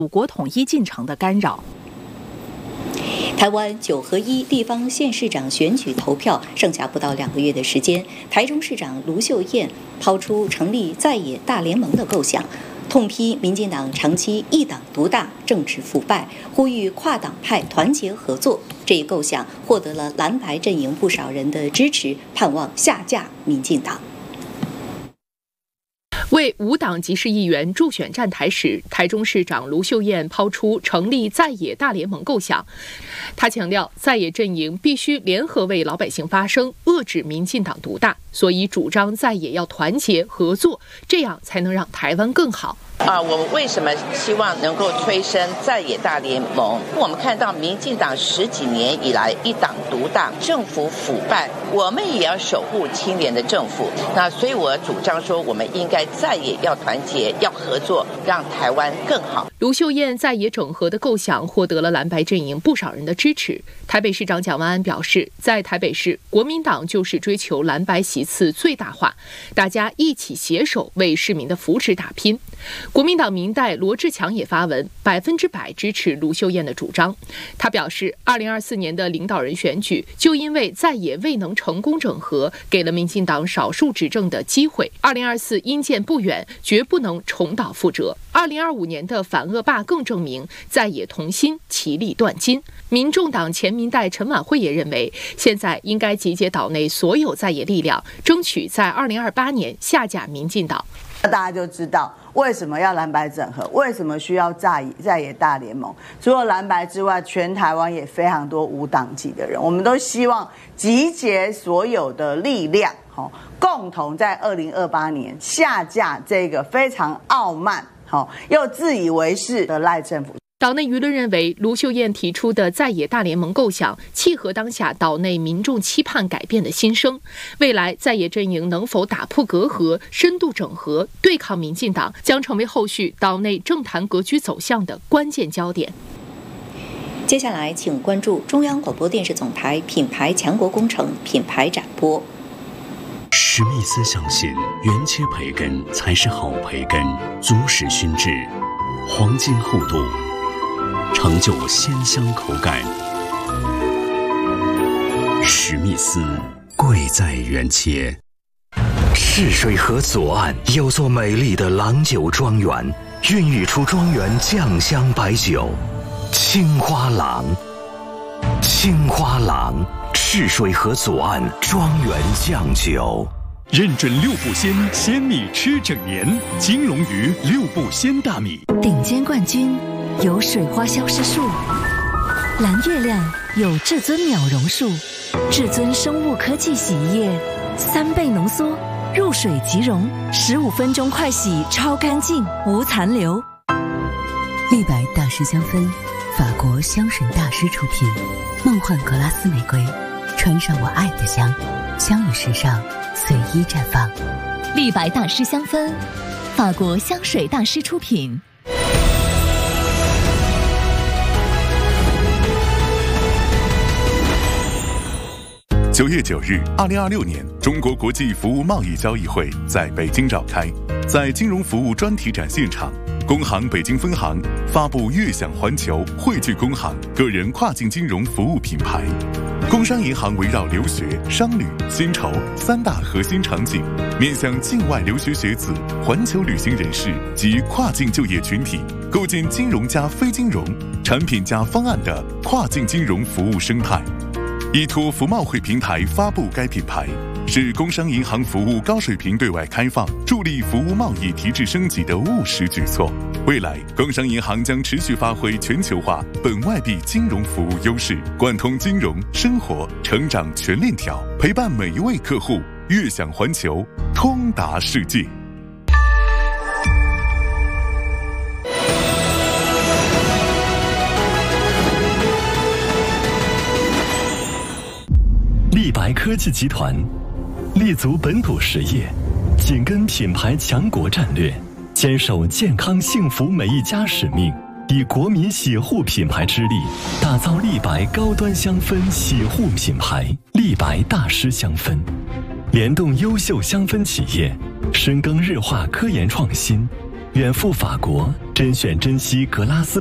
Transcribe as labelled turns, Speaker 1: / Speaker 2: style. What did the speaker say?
Speaker 1: 祖国统一进程的干扰。
Speaker 2: 台湾9合1地方县市长选举投票剩下不到2个月的时间，台中市长卢秀燕抛出成立在野大联盟的构想，痛批民进党长期一党独大、政治腐败，呼吁跨党派团结合作。这一构想获得了蓝白阵营不少人的支持，盼望下架民进党。
Speaker 1: 为无党籍市议员助选站台时，台中市长卢秀燕抛出成立在野大联盟构想。她强调，在野阵营必须联合为老百姓发声，遏制民进党独大，所以主张在野要团结合作，这样才能让台湾更好。
Speaker 3: 我们为什么希望能够催生在野大联盟？我们看到民进党10几年以来一党独大，政府腐败，我们也要守护清廉的政府。那所以我主张说，我们应该在野要团结，要合作，让台湾更好。
Speaker 1: 卢秀燕在野整合的构想获得了蓝白阵营不少人的支持。台北市长蒋万安表示，在台北市，国民党就是追求蓝白席次最大化，大家一起携手为市民的福祉打拼。国民党民代罗志强也发文，100%支持卢秀燕的主张。他表示，2024年的领导人选举就因为在野未能成功整合，给了民进党少数执政的机会。2024因见不远，绝不能重蹈覆辙。2025年的反恶霸更证明在野同心，其利断金。民众党前民代陈婉慧也认为，现在应该集结岛内所有在野力量，争取在2028年下架民进党。
Speaker 4: 大家就知道为什么要蓝白整合，为什么需要在野大联盟。除了蓝白之外，全台湾也非常多无党籍的人，我们都希望集结所有的力量，共同在2028年下架这个非常傲慢又自以为是的赖政府。
Speaker 1: 岛内舆论认为，卢秀燕提出的在野大联盟构想契合当下岛内民众期盼改变的心声。未来在野阵营能否打破隔阂、深度整合、对抗民进党，将成为后续岛内政坛格局走向的关键焦点。
Speaker 2: 接下来，请关注中央广播电视总台品牌强国工程品牌展播。
Speaker 5: 史密斯相信，原切培根才是好培根，足实熏制，黄金厚度，成就鲜香口感。史密斯，贵在原切。
Speaker 6: 赤水河左岸有座美丽的郎酒庄园，孕育出庄园酱香白酒。青花郎，青花郎，赤水河左岸庄园酱酒。
Speaker 7: 认准6步鲜鲜米吃整年，金龙鱼6步鲜大米。
Speaker 8: 顶尖冠军有水花消失术，蓝月亮有至尊鸟绒术，至尊生物科技洗衣液3倍浓缩，入水即溶，15分钟快洗超干净无残留。
Speaker 9: 立白大师香氛，法国香水大师出品，梦幻格拉斯玫瑰，穿上我爱的香，香与时尚随意绽放。
Speaker 8: 立白大师香氛，法国香水大师出品。
Speaker 10: 9月9日，2026年中国国际服务贸易交易会在北京召开。在金融服务专题展现场，工行北京分行发布悦享环球汇聚工行个人跨境金融服务品牌。工商银行围绕留学、商旅、薪酬3大核心场景，面向境外留学学子、环球旅行人士及跨境就业群体，构建金融加非金融、产品加方案的跨境金融服务生态。依托服贸会平台发布该品牌，是工商银行服务高水平对外开放，助力服务贸易提质升级的务实举措。未来，工商银行将持续发挥全球化本外币金融服务优势，贯通金融、生活、成长全链条，陪伴每一位客户悦享环球，通达世界。
Speaker 7: 立白科技集团立足本土实业，紧跟品牌强国战略，坚守健康幸福每一家使命，以国民洗护品牌之力，打造立白高端香氛洗护品牌立白大师香氛，联动优秀香氛企业，深耕日化科研创新，远赴法国甄选珍稀格拉斯